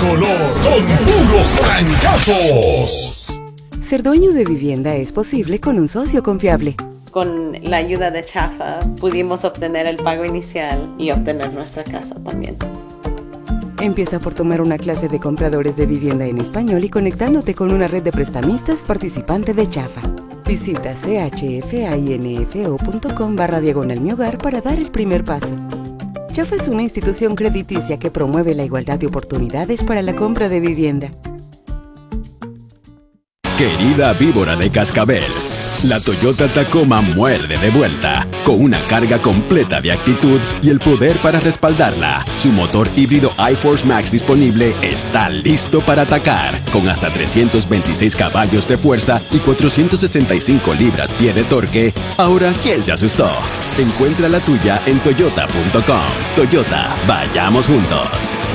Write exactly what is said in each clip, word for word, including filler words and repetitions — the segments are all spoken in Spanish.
color con puros trancazos. Ser dueño de vivienda es posible con un socio confiable. Con la ayuda de Chafa pudimos obtener el pago inicial y obtener nuestra casa también. Empieza por tomar una clase de compradores de vivienda en español y conectándote con una red de prestamistas participante de Chafa. Visita chfainfo.com barra diagonal mi hogar para dar el primer paso. Chafa es una institución crediticia que promueve la igualdad de oportunidades para la compra de vivienda. Querida víbora de cascabel, la Toyota Tacoma muerde de vuelta, con una carga completa de actitud y el poder para respaldarla. Su motor híbrido iForce Max disponible está listo para atacar, con hasta trescientos veintiséis caballos de fuerza y cuatrocientos sesenta y cinco libras-pie de torque. Ahora, ¿quién se asustó? Encuentra la tuya en toyota punto com. Toyota, vayamos juntos.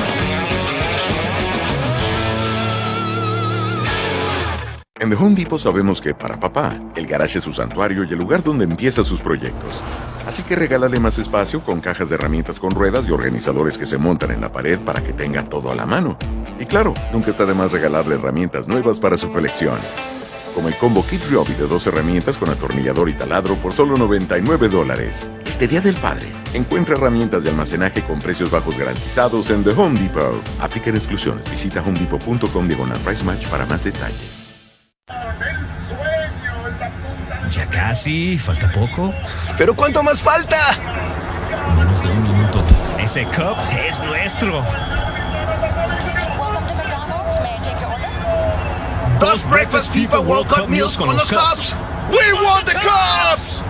En The Home Depot sabemos que para papá, el garage es su santuario y el lugar donde empieza sus proyectos. Así que regálale más espacio con cajas de herramientas con ruedas y organizadores que se montan en la pared para que tenga todo a la mano. Y claro, nunca está de más regalarle herramientas nuevas para su colección. Como el combo Kit Ryobi de dos herramientas con atornillador y taladro por solo noventa y nueve dólares. Este Día del Padre, encuentra herramientas de almacenaje con precios bajos garantizados en The Home Depot. Aplican exclusiones. Visita homedepot punto com diagonal price match para más detalles. Ya casi, falta poco. ¿Pero cuánto más falta? Menos de un minuto. Ese cup es nuestro. Dos Breakfast FIFA World Cup Meals con los Cups. We want the Cups.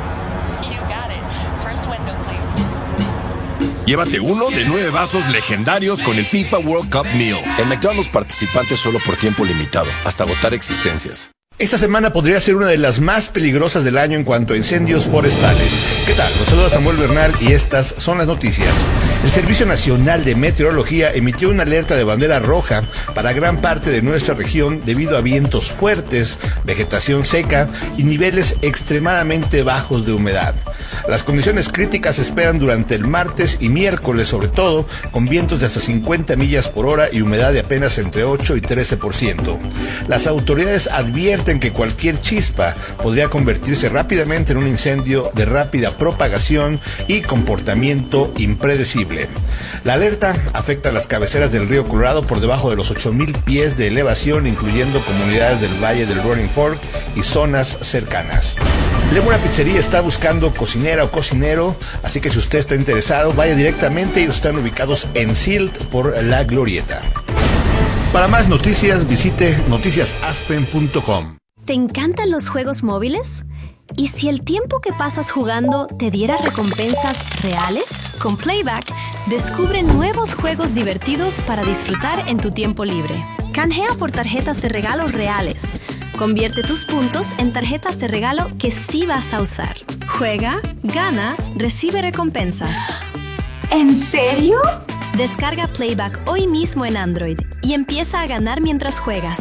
Llévate uno de nueve vasos legendarios con el FIFA World Cup Meal. En McDonald's participantes solo por tiempo limitado, hasta agotar existencias. Esta semana podría ser una de las más peligrosas del año en cuanto a incendios forestales. ¿Qué tal? Los saluda Samuel Bernal y estas son las noticias. El Servicio Nacional de Meteorología emitió una alerta de bandera roja para gran parte de nuestra región debido a vientos fuertes, vegetación seca y niveles extremadamente bajos de humedad. Las condiciones críticas se esperan durante el martes y miércoles, sobre todo con vientos de hasta cincuenta millas por hora y humedad de apenas entre ocho y trece por ciento. Las autoridades advierten que cualquier chispa podría convertirse rápidamente en un incendio de rápida propagación y comportamiento impredecible. La alerta afecta a las cabeceras del río Colorado por debajo de los ocho mil pies de elevación, incluyendo comunidades del Valle del Roaring Fork y zonas cercanas. Lemura Pizzería está buscando cocinera o cocinero, así que si usted está interesado, vaya directamente. Ellos están ubicados en Silt por La Glorieta. Para más noticias, visite noticias aspen punto com. ¿Te encantan los juegos móviles? ¿Y si el tiempo que pasas jugando te diera recompensas reales? Con Playback, descubre nuevos juegos divertidos para disfrutar en tu tiempo libre. Canjea por tarjetas de regalo reales. Convierte tus puntos en tarjetas de regalo que sí vas a usar. Juega, gana, recibe recompensas. ¿En serio? Descarga Playback hoy mismo en Android y empieza a ganar mientras juegas.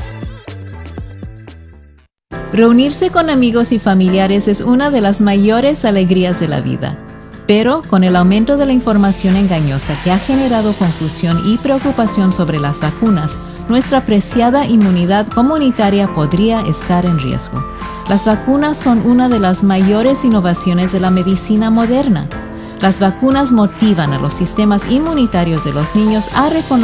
Reunirse con amigos y familiares es una de las mayores alegrías de la vida. Pero con el aumento de la información engañosa que ha generado confusión y preocupación sobre las vacunas, nuestra preciada inmunidad comunitaria podría estar en riesgo. Las vacunas son una de las mayores innovaciones de la medicina moderna. Las vacunas motivan a los sistemas inmunitarios de los niños a reconocer